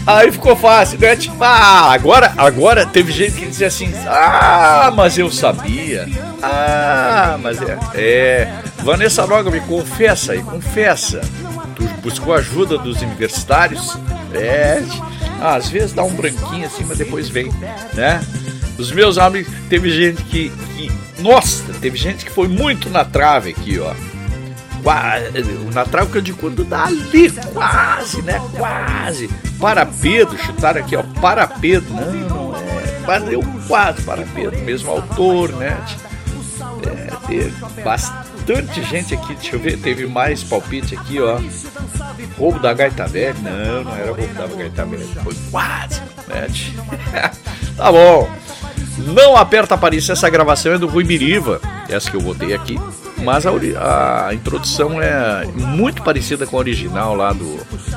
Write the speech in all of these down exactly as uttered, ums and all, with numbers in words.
Aí ficou fácil, né? Tipo, ah, agora, agora teve gente que dizia assim, ah, mas eu sabia. Ah, mas é. É. Vanessa Noga, me confessa aí, confessa. Tu buscou ajuda dos universitários? É. Ah, às vezes dá um branquinho assim, mas depois vem, né? Os meus amigos, teve gente que, que. Nossa, teve gente que foi muito na trave aqui, ó. Na trave que eu digo quando dá ali, quase, né? Quase. Para Pedro, chutaram aqui, ó. Para Pedro. Não, não é. Valeu quase para Pedro, mesmo autor, né? É, teve bastante gente aqui, deixa eu ver, teve mais palpite aqui, ó. Roubo da Gaita Velha. Não, não era roubo da Gaita Velha. Foi quase, né? Tá bom. Não aperta Paris, essa gravação é do Rui Miriva, essa que eu botei aqui. Mas a, a introdução é muito parecida com a original lá do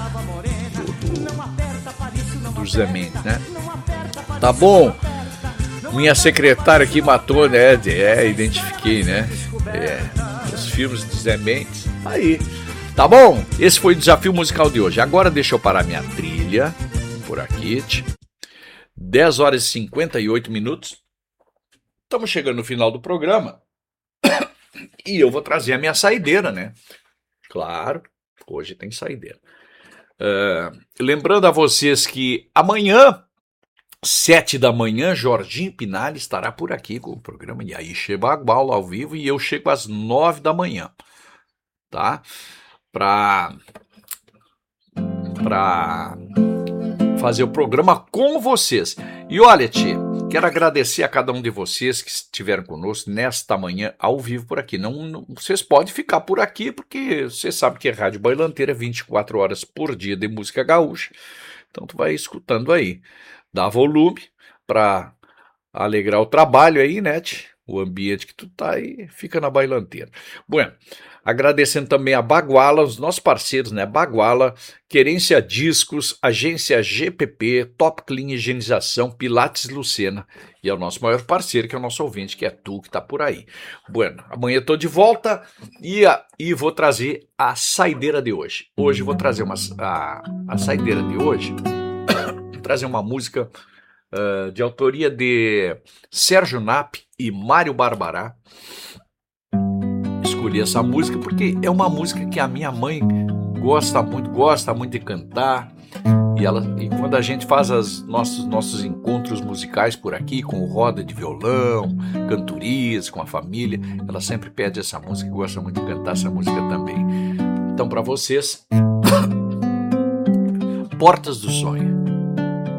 do, do, do Zé Mendes, né? Tá bom. Minha secretária aqui matou, né? É, identifiquei, né? É, os filmes do Zé Mendes. Aí. Tá bom? Esse foi o desafio musical de hoje. Agora deixa eu parar minha trilha por aqui. dez horas e cinquenta e oito minutos. Estamos chegando no final do programa. E eu vou trazer a minha saideira, né? Claro, hoje tem saideira. Uh, lembrando a vocês que amanhã, sete da manhã, Jorginho Pinali estará por aqui com o programa E aí Che Bagual ao vivo e eu chego às nove da manhã, tá? Para para fazer o programa com vocês. E olha, tia, quero agradecer a cada um de vocês que estiveram conosco nesta manhã ao vivo por aqui. Não, não, vocês podem ficar por aqui, porque você sabe que a Rádio Bailanteira é vinte e quatro horas por dia de música gaúcha. Então tu vai escutando aí. Dá volume para alegrar o trabalho aí, né, tia? O ambiente que tu tá aí, fica na Bailanteira. Bueno, agradecendo também a Baguala, os nossos parceiros, né? Baguala, Querência Discos, Agência G P P, Top Clean Higienização, Pilates Lucena e é o nosso maior parceiro, que é o nosso ouvinte, que é tu que tá por aí. Bueno, amanhã eu tô de volta e, a, e vou trazer a saideira de hoje. Hoje eu vou trazer uma, a, a saideira de hoje, vou trazer uma música uh, de autoria de Sérgio Nap e Mário Barbará. Escolhi essa música porque é uma música que a minha mãe gosta muito, gosta muito de cantar. E, ela, e quando a gente faz os nossos, nossos encontros musicais por aqui, com roda de violão, cantorias, com a família, ela sempre pede essa música e gosta muito de cantar essa música também. Então, para vocês, Portas do Sonho.